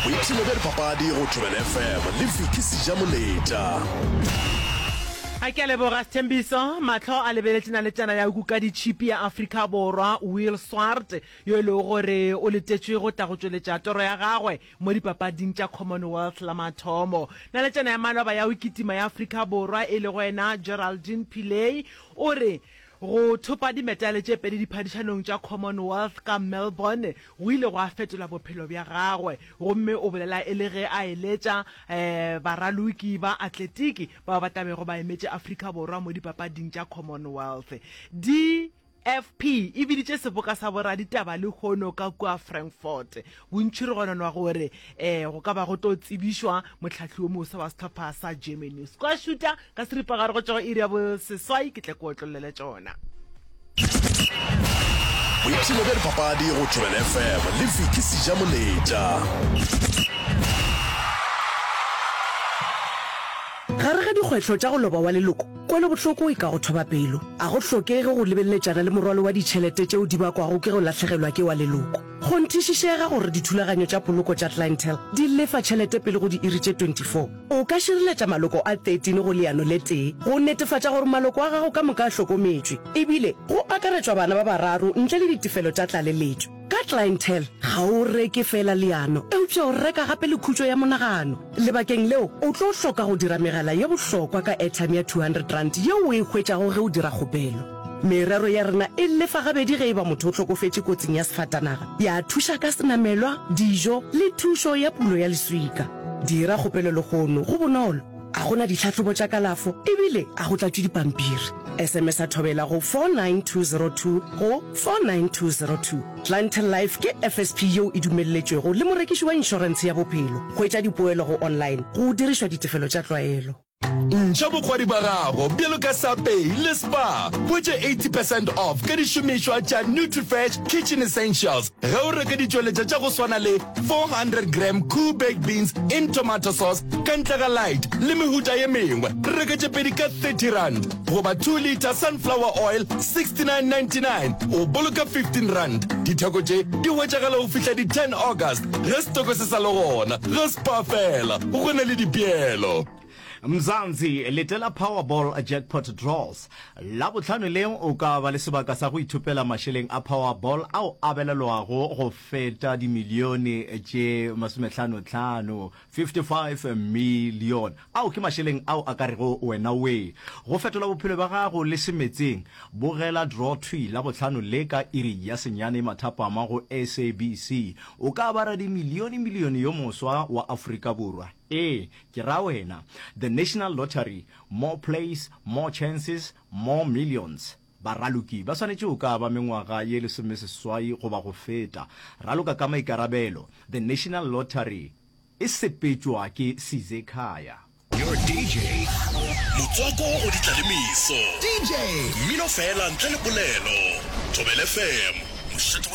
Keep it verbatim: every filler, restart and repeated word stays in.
boipsene bja dipapadi go Thobela F M le Vicky Sijamoleta. a ke a leboga Thembiso matlho a lebeletsena le tsana ya kuka ditšhipi ya Afrika Borwa Will Swart yo e le gore o letetšwe go tla go tšweletša toro ya gagwe mo dipapading tša Commonwealth la mathomo. Na le tsana ya maloba ya wikitima ya Afrika Borwa e le go ena Geraldine Pillay o re go thopa dimetale tše pedi diphadišanong tša Commonwealth ka Melbourne go ile go a fetola bophelo bja gagwe gomme o bolela e le ge a eletša um baraloki ba atletiki ba ba tabego ba emetše Afrika Borwa mo dipapading tša Commonwealth. D F P e biditše seboka sa boraditaba le kgono ka kua Frankfurt bontši re gonanwa gore um go ka ba go to tsebišwa motlhatlhi o mosa wa setlhopha sa Germany skwa shuta ka seripa gare go tšwa go iri ya boseswai ke tle ko otlolele tšona. Boipsene bja dipapadi go Thobela F M le Vicky Sijamoleta. gare ga dikgwetlho tša go loba wa leloko kwele bohloko e ka go thoba pelo a go hlokege go lebeletšana le morwalo wa ditšhelete tšeo di bakwago ke go latlhegelwa ke wa leloko go nthišišega gore dithulaganyo tša poloko tša clientele di lefa tšhelete pele go di iri tše twenty-four o ka šireletša maloko a thirteen go leano le tee go netefatša gore maloko a gago ka moka a hlokometšwe ebile go akaretšwa bana ba bararo ntle le ditefelo tša tlaleletšo ka clientele ga o reke fela leano eupša o reka gape le khutšo ya monagano lebakeng leo o tlo hloka go dira megala ye bohlokwa ka airtime ya two hundred rand yeo o e hwetšago ge o dira kgopelo. Merero ya rena e lefa gabedi ge e ba motho o tlhokofetše kotsing ya sefatanaga ya thuša ka senamelwa dijo le thušo ya pulo ya leswika. Dira kgopelo le kgono go bonolo a gona ditlhatlhobo tša kalafo ebile a go tlatšwe dipampiri. S M S a thobela go four nine two zero two go four nine two zero two. Clientele Life ke F S P yeo e dumelletšwego le morekiši wa inšorense ya bophelo go etša dipoelo go online go dirišwa ditefelo tša tlwaelo. Ntšha bokgwadi ba gago bjalo ka Sapay le Spa botše eighty percent off ka dišomišwa tša NutriFresh Kitchen Essentials ge o reka ditšweletša tša go swana le four hundred gram cool baked beans in tomato sauce ka ntle ga light le mehuta ye mengwe reka tše pedi ka thirty rand goba two liter sunflower oil sixty-nine ninety-nine o boloka fifteen rand. Ditheko tše di hwetšagala go fihla di ten August ge stoko se sa le gona ge Spa fela go na le dipeelo. Mzansi letela Powerball jackpot draws la botlhano leo o ka ba le sebaka sa go ithupela masheleng a Powerball ao abelelwago go feta dimilione tše masomehlano hlano fifty-five million ao ke masheleng ao a ka rego wena we go fetola bophelo ba gago le semetseng bogela draw three la botlhano le ka iri ya senyane mathapama go S A B C o ka bara dimilione milione yo moswa wa Afrika Borwa. E ke ra wena the National Lottery, more plays, more chances, more millions. Baraluki ba swanetše o ka ba mengwaga ye lesomeseswai go ba go feta raloka ka maikarabelo. The National Lottery e sepetšwa ke Size Khaya. Your D J motswako o ditlalemiso D J mmino fela ntle le polelo Thobela F M mošate